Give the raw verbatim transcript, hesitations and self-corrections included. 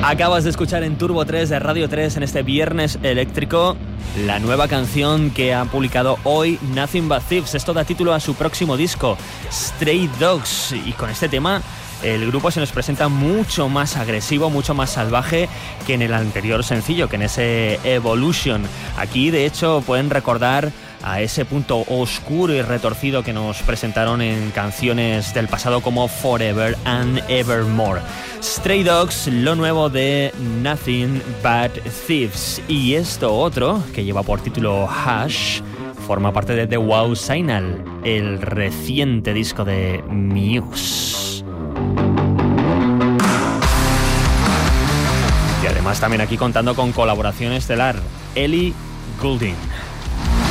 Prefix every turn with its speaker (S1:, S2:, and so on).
S1: Acabas de escuchar en Turbo tres de Radio tres en este viernes eléctrico la nueva canción que ha publicado hoy Nothing But Thieves. Esto da título a su próximo disco, Stray Dogs, y con este tema el grupo se nos presenta mucho más agresivo, mucho más salvaje que en el anterior sencillo, que en ese Evolution. Aquí, de hecho, pueden recordar a ese punto oscuro y retorcido que nos presentaron en canciones del pasado como Forever and Evermore. Stray Dogs, lo nuevo de Nothing But Thieves. Y esto otro, que lleva por título Hush, forma parte de The Wow Signal, el reciente disco de Muse. Y además también aquí contando con colaboración estelar, Ellie Goulding.